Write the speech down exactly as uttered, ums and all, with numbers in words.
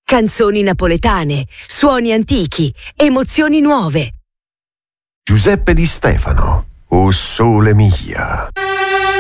canzoni napoletane, suoni antichi, emozioni nuove. Giuseppe Di Stefano, O Sole Mia.